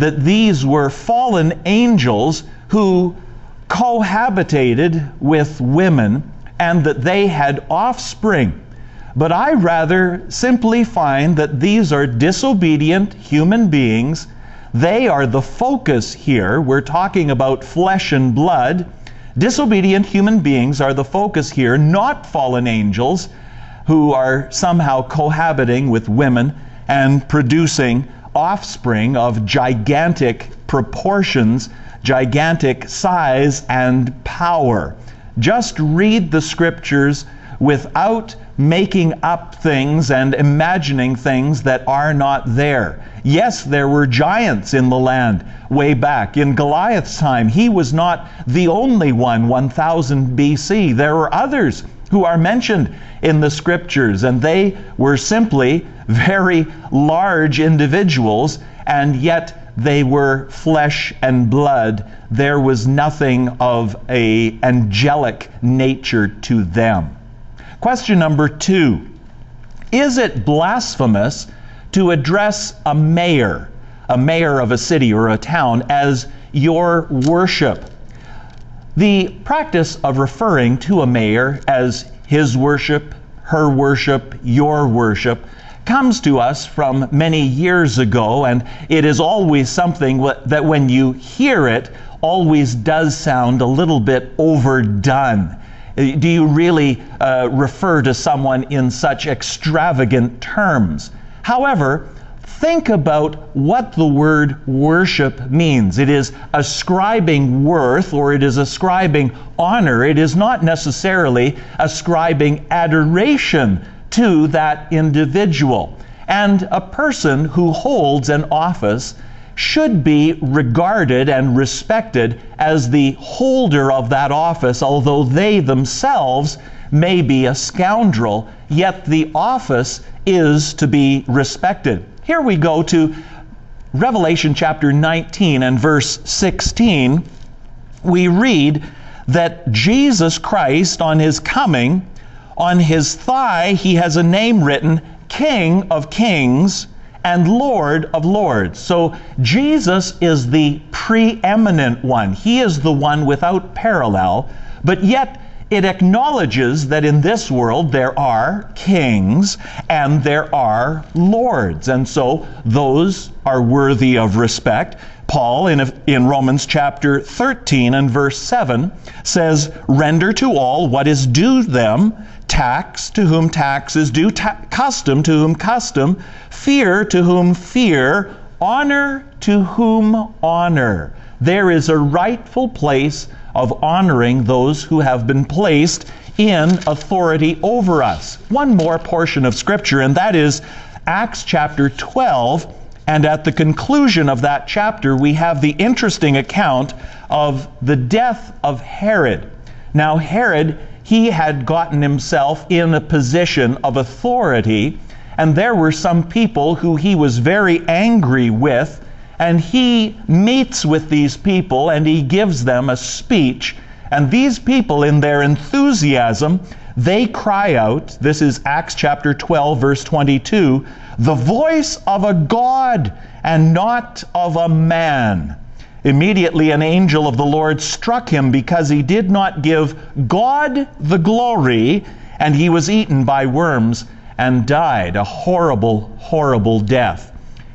that these were fallen angels who cohabitated with women and that they had offspring. But I rather simply find that these are disobedient human beings. They are the focus here. We're talking about flesh and blood. Disobedient human beings are the focus here, not fallen angels who are somehow cohabiting with women and producing offspring of gigantic proportions, gigantic size and power. Just read the scriptures without making up things and imagining things that are not there. Yes, there were giants in the land way back. In Goliath's time, he was not the only one, 1000 BC. There were others who are mentioned in the scriptures, and they were simply very large individuals, and yet they were flesh and blood. There was nothing of an angelic nature to them. Question number 2. Is it blasphemous to address a mayor of a city or a town, as your worship? The practice of referring to a mayor as his worship, her worship, your worship, comes to us from many years ago, and it is always something that when you hear it, always does sound a little bit overdone. Do you really refer to someone in such extravagant terms? However, think about what the word worship means. It is ascribing worth, or it is ascribing honor. It is not necessarily ascribing adoration to that individual. And a person who holds an office should be regarded and respected as the holder of that office, although they themselves may be a scoundrel, yet the office is to be respected. Here we go to Revelation chapter 19 and verse 16. We read that Jesus Christ, on his coming, on his thigh he has a name written, King of Kings and Lord of Lords. So Jesus is the preeminent one. He is the one without parallel, but yet it acknowledges that in this world there are kings and there are lords. And so those are worthy of respect. Paul in Romans chapter 13 and verse 7 says, render to all what is due them, tax to whom tax is due, custom to whom custom, fear to whom fear, honor to whom honor. There is a rightful place of honoring those who have been placed in authority over us. One more portion of Scripture, and that is Acts chapter 12. And at the conclusion of that chapter, we have the interesting account of the death of Herod. Now, Herod, he had gotten himself in a position of authority, and there were some people who he was very angry with, and he meets with these people and he gives them a speech. And these people, in their enthusiasm, they cry out, this is Acts chapter 12, verse 22, the voice of a God and not of a man. Immediately an angel of the Lord struck him because he did not give God the glory, and he was eaten by worms and died a horrible, horrible death.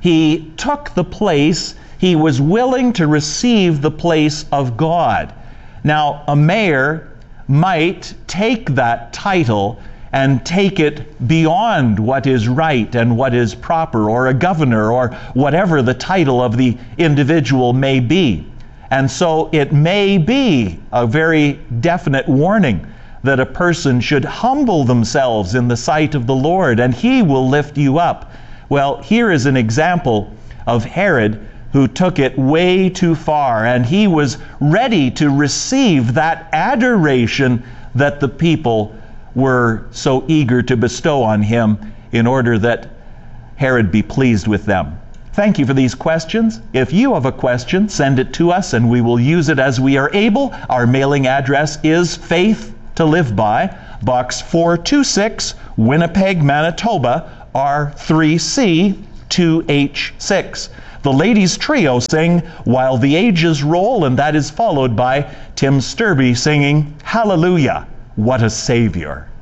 He took the place, he was willing to receive the place of God. Now, a mayor might take that title and take it beyond what is right and what is proper, or a governor, or whatever the title of the individual may be. And so it may be a very definite warning that a person should humble themselves in the sight of the Lord, and He will lift you up. Well, here is an example of Herod, who took it way too far, and he was ready to receive that adoration that the people were so eager to bestow on him in order that Herod be pleased with them. Thank you for these questions. If you have a question, send it to us and we will use it as we are able. Our mailing address is Faith to Live By, Box 426, Winnipeg, Manitoba, R3C 2H6. The Ladies Trio sing While the Ages Roll, and that is followed by Tim Sturby singing Hallelujah, What a Savior.